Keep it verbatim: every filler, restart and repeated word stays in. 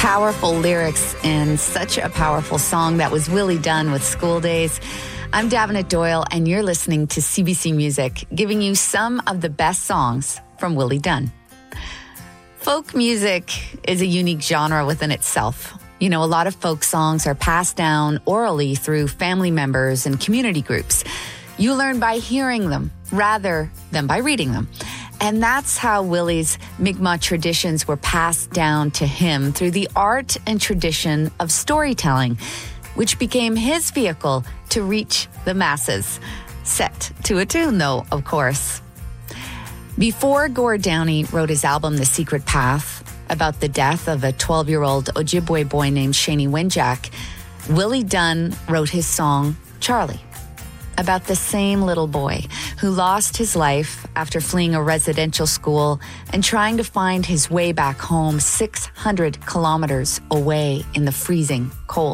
Powerful lyrics and such a powerful song. That was Willie Dunn with School Days. I'm Davenant Doyle, and you're listening to C B C Music, giving you some of the best songs from Willie Dunn. Folk music is a unique genre within itself. You know, a lot of folk songs are passed down orally through family members and community groups. You learn by hearing them rather than by reading them. And that's how Willie's Mi'kmaq traditions were passed down to him through the art and tradition of storytelling, which became his vehicle to reach the masses. Set to a tune, though, of course. Before Gord Downie wrote his album, The Secret Path, about the death of a twelve-year-old Ojibwe boy named Shani Wenjack, Willie Dunn wrote his song, Charlie, about the same little boy who lost his life after fleeing a residential school and trying to find his way back home six hundred kilometers away in the freezing cold.